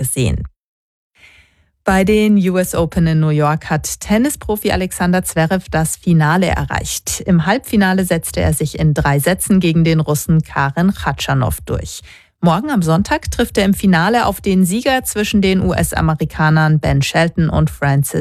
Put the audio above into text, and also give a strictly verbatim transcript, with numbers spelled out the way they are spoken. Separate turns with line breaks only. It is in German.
gesehen. Bei den U S Open in New York hat Tennisprofi Alexander Zverev das Finale erreicht. Im Halbfinale setzte er sich in drei Sätzen gegen den Russen Karen Khachanov durch. Morgen am Sonntag trifft er im Finale auf den Sieger zwischen den U S-Amerikanern Ben Shelton und Francis